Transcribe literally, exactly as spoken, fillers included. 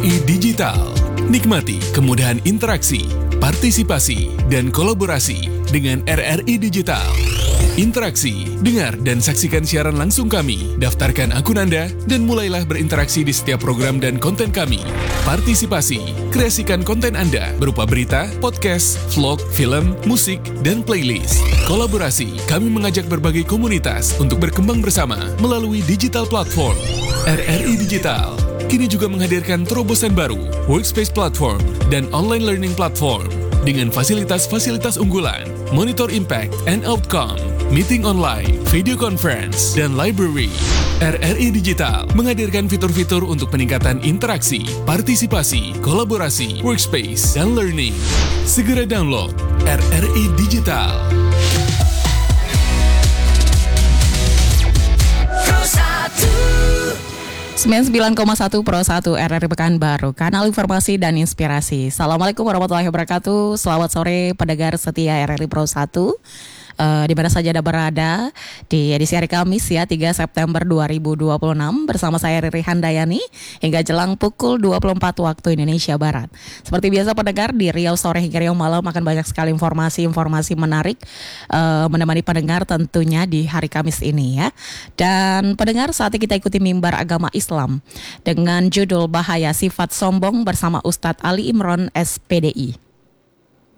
I Digital. Nikmati kemudahan interaksi, partisipasi, dan kolaborasi dengan R R I Digital. Interaksi, dengar dan saksikan siaran langsung kami, daftarkan akun Anda, dan mulailah berinteraksi di setiap program dan konten kami. Partisipasi, kreasikan konten Anda berupa berita, podcast, vlog, film, musik, dan playlist. Kolaborasi, kami mengajak berbagai komunitas untuk berkembang bersama melalui digital platform. R R I Digital kini juga menghadirkan terobosan baru, workspace platform, dan online learning platform dengan fasilitas-fasilitas unggulan, monitor impact and outcome, meeting online, video conference, dan library. R R I Digital menghadirkan fitur-fitur untuk peningkatan interaksi, partisipasi, kolaborasi, workspace, dan learning. Segera download R R I Digital. sembilan puluh sembilan koma satu Pro satu R R I Pekanbaru, kanal informasi dan inspirasi. Assalamualaikum warahmatullahi wabarakatuh. Selamat sore pendengar setia R R I Pro satu. Uh, di mana saja Anda berada di edisi hari Kamis ya tiga September dua ribu dua puluh enam bersama saya Riri Handayani hingga jelang pukul dua puluh empat waktu Indonesia Barat. Seperti biasa pendengar, di Riau sore hingga Riau malam akan banyak sekali informasi-informasi menarik uh, menemani pendengar tentunya di hari Kamis ini ya. Dan pendengar, saatnya kita ikuti mimbar agama Islam dengan judul Bahaya Sifat Sombong bersama Ustadz Ali Imron S P D I.